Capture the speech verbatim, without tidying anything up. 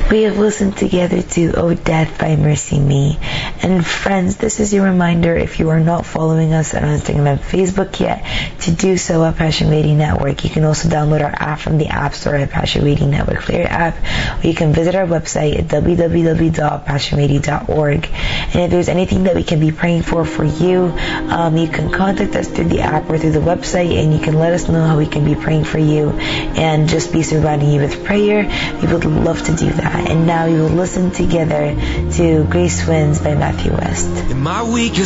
We have listened together to Oh Death by Mercy Me. And friends, this is your reminder, if you are not following us on Instagram and Facebook yet, to do so at Passion Radio Network. You can also download our app from the App Store at Passion Radio Network Player app, or you can visit our website at w w w dot passion radio dot org. And if there's anything that we can be praying for for you, um, you can contact us through the app or through the website, and you can let us know how we can be praying for you and just be surrounding you with prayer. We would love to do that. And now we will listen together to Grace Winds by Matthew West. In my weakest